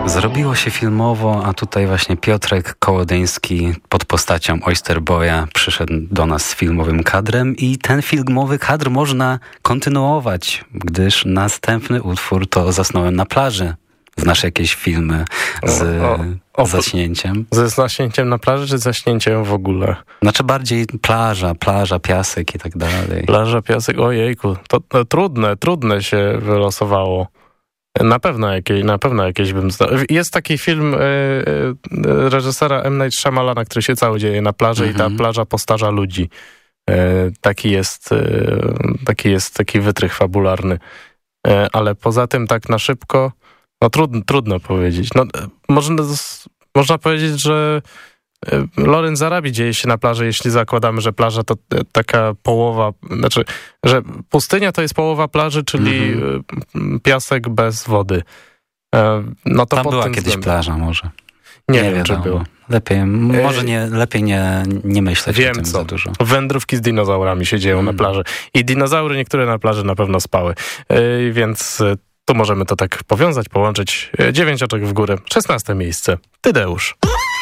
Zrobiło się filmowo, a tutaj właśnie Piotrek Kołodyński pod postacią Oyster Boya przyszedł do nas z filmowym kadrem i ten filmowy kadr można kontynuować, gdyż następny utwór to Zasnąłem na plaży. Znasz jakieś filmy z zaśnięciem? Ze zaśnięciem na plaży, czy zaśnięciem w ogóle? Znaczy bardziej plaża, piasek i tak dalej. Plaża, piasek, ojejku, to trudne się wylosowało. Na pewno jakieś bym znał. Jest taki film reżysera M. Night Shyamalana, który się cały dzieje na plaży i ta plaża postarza ludzi. Taki wytrych fabularny. Ale poza tym tak na szybko, no trudno powiedzieć. No, można powiedzieć, że Lorenz Arabi dzieje się na plaży, jeśli zakładamy, że plaża to taka połowa, znaczy, że pustynia to jest połowa plaży, czyli piasek bez wody. No to tam pod była tym kiedyś względem. plaża może. Nie wiem, czy było. Lepiej nie myśleć o tym za dużo. Wędrówki z dinozaurami się dzieją na plaży. I dinozaury niektóre na plaży na pewno spały. Więc tu możemy to tak powiązać, połączyć. 9 oczek w górę. 16 miejsce. Tadeusz.